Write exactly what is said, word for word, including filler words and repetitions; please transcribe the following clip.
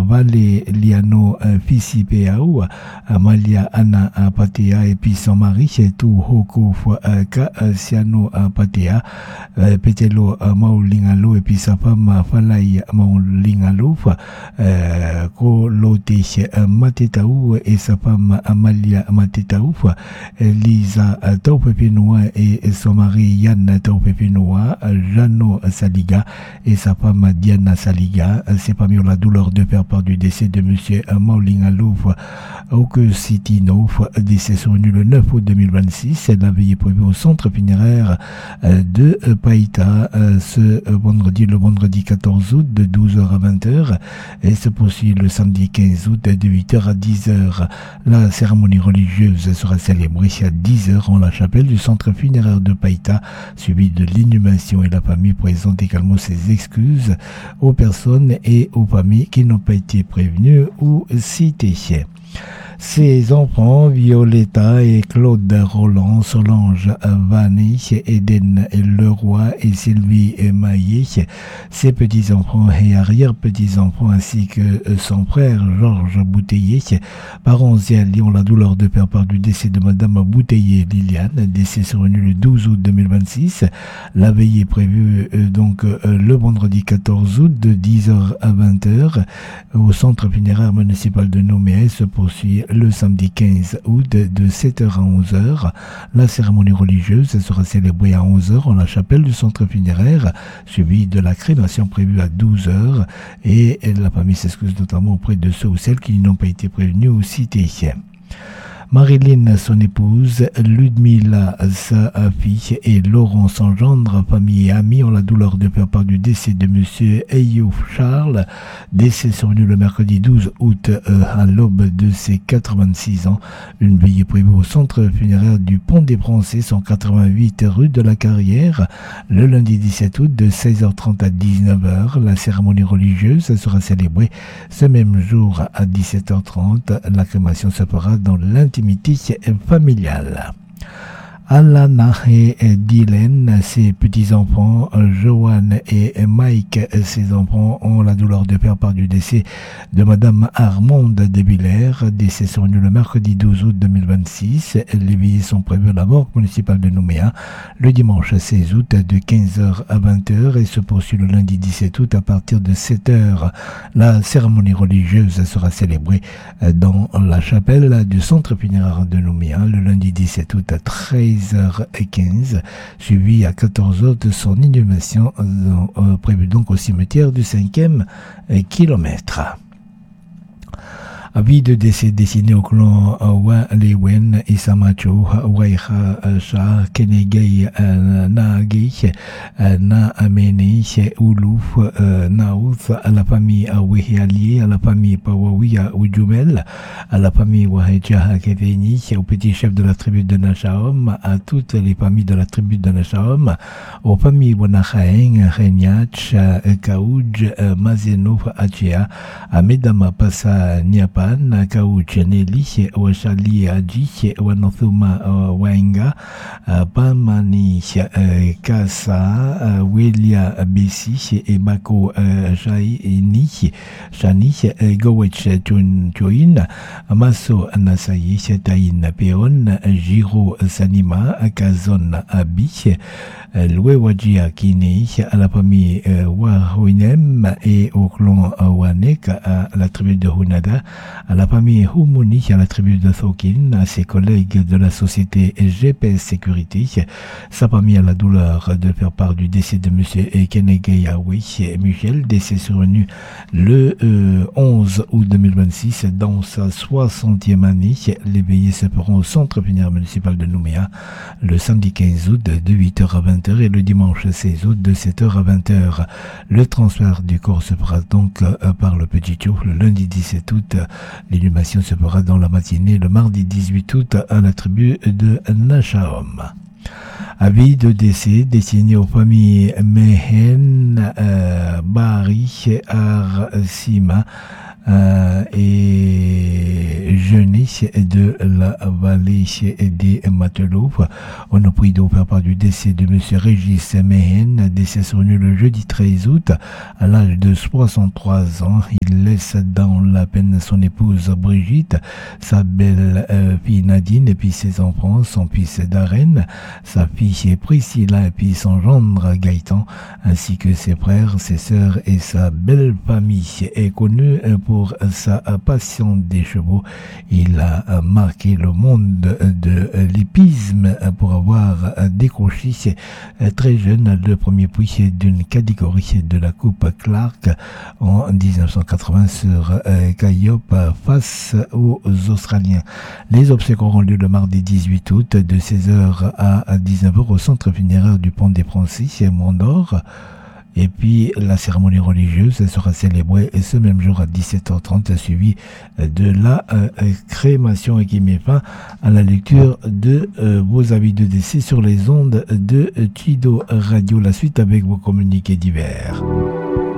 Vale Liano Fisipeau, Amalia Anna Patea et puis son mari tout Hoko Ka Siano Patea, Petelo Maulingalo et puis sa femme Falai Maulingalo, Kolote Matetaou et sa femme Amalia Matetaou, Lisa Taupepinoa et son mari Yann Taupepinoa, Jano Saliga et sa femme Diana Saliga. C'est parmi la douleur de faire part du décès de monsieur Maulingalo Oke Sitino, décès survenu le neuf août deux mille vingt-six. La veille est prévue au centre funéraire de Païta ce vendredi, le vendredi quatorze août de douze heures à vingt heures et se poursuit le samedi quinze août de huit heures à dix heures. La cérémonie religieuse sera célébrée à dix heures en la chapelle du centre funéraire de Païta, suivi de l'inhumation, et la famille présente également ses excuses aux personnes et aux familles qui n'ont pas été prévenues ou citées. Ses enfants, Violetta et Claude Roland, Solange Vanny, Eden Leroy et Sylvie Maillet, ses petits-enfants et arrière-petits-enfants, ainsi que son frère Georges Bouteiller, parents et alliés ont la douleur de faire part du décès de Madame Bouteiller Liliane, décès survenu le douze août deux mille vingt-six. La veille est prévue euh, donc euh, le vendredi quatorze août de dix heures à vingt heures au centre funéraire municipal de Nouméa. Se poursuit le samedi quinze août de sept heures à onze heures. La cérémonie religieuse sera célébrée à onze heures en la chapelle du centre funéraire, suivie de la crémation prévue à douze heures, et la famille s'excuse notamment auprès de ceux ou celles qui n'ont pas été prévenus ou cités. Marilyn, son épouse, Ludmila, sa fille, et Laurent, son gendre, famille et amis ont la douleur de faire part du décès de monsieur Ayouf Charles, décès survenu le mercredi douze août euh, à l'aube de ses quatre-vingt-six ans. Une veillée prévue au centre funéraire du Pont des Français, cent quatre-vingt-huit rue de la Carrière, le lundi dix-sept août de seize heures trente à dix-neuf heures. La cérémonie religieuse sera célébrée ce même jour à dix-sept heures trente. La crémation se fera dans l'intimité familiale. Alana et Dylan, ses petits-enfants, Joanne et Mike, ses enfants, ont la douleur de faire part du décès de Madame Armande de Villers, décès survenu le mercredi douze août deux mille vingt-six. Les veillées sont prévues à la morgue municipale de Nouméa le dimanche seize août de quinze heures à vingt heures et se poursuit le lundi dix-sept août à partir de sept heures. La cérémonie religieuse sera célébrée dans la chapelle du centre funéraire de Nouméa le lundi dix-sept août à treize heures quinze, suivi à quatorze heures de son inhumation euh, prévue donc au cimetière du cinquième kilomètre. Avis de décès dessiné au clan Wa Lewen, Isamacho, Waiha Shah, Kenegei, Naagei, Na Amene, Oulouf, Naouth, à la famille Wehiali, à la famille Pawawiya Oujumel, à la famille Waheja Keveni, au petit chef de la tribu de Nashaom, à toutes les familles de la tribu de Nashaom, aux familles Wanachaeng, Renyach, Kaouj, Mazeno, Achea, à Medama Passa Niapa, Kauch Nelly, Washali Aji, Wanothuma Wainga, Pamani Kasa, Welia Bessi, et Bako Shaini, Shani, Gowech Choin, Maso Anasayi, Tain Peon, Giro Sanima, Kazon Abi, Lwewajia Kine, à la famille Wahoinem et au clan Wanek, à la tribu de Hunada, à la famille Humuni, à la tribu de Thokin, à ses collègues de la société G P S Sécurité. Sa famille a la douleur de faire part du décès de monsieur Kenegeyawi Michel, décès survenu le euh, onze août deux mille vingt-six dans sa soixantième année. Les veillées se feront au centre funéraire municipal de Nouméa le samedi quinze août de huit heures à vingt heures et le dimanche seize août de sept heures à vingt heures. Le transfert du corps se fera donc euh, par le Petit Tchouf le lundi dix-sept août. L'inhumation se fera dans la matinée le mardi dix-huit août à la tribu de Nashaom. Avis de décès destiné aux familles Mehen, euh, Bari, Arsima, euh, et jeunesse de la vallée des matelots. On a pris d'eau par du décès de M. Régis Mehen, décès survenu le jeudi treize août à l'âge de soixante-trois ans. Il laisse dans la peine son épouse Brigitte, sa belle euh, fille Nadine et puis ses enfants, son fils Darren, sa fille Priscilla et puis son gendre Gaëtan, ainsi que ses frères, ses sœurs et sa belle famille. Est connu pour sa passion des chevaux. Il a marqué le monde de l'hippisme pour avoir décroché très jeune le premier prix d'une catégorie de la Coupe Clark en dix-neuf cent quatre-vingts sur Calliope face aux Australiens. Les obsèques auront lieu le mardi dix-huit août de seize heures à dix-neuf heures au centre funéraire du Pont des Francis, Mont-d'Or. Et puis la cérémonie religieuse sera célébrée ce même jour à dix-sept heures trente, suivie de la euh, crémation et qui met fin à la lecture de euh, vos avis de décès sur les ondes de Chido Radio. La suite avec vos communiqués divers.